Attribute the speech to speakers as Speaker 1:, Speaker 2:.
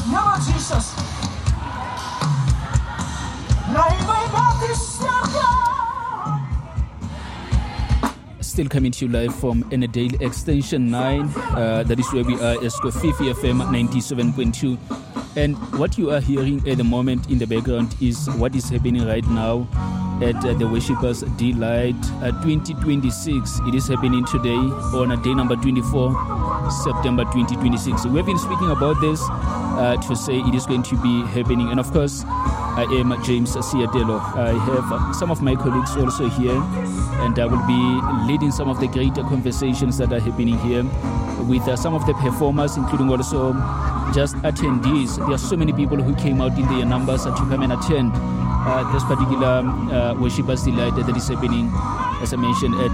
Speaker 1: Never Jesus. Still coming to you live from Enedale Extension 9. That is where we are, Escofifi FM 97.2. And what you are hearing at the moment in the background is what is happening right now at the Worshippers Delight 2026. It is happening today on day number 24, September 2026. We have been speaking about this to say it is going to be happening. And of course, I am James Siadelo. I have some of my colleagues also here, and I will be leading some of the greater conversations that are happening here with some of the performers, including also just attendees. There are so many people who came out in their numbers to come and attend this particular Worshippers Delight that is happening, as I mentioned, at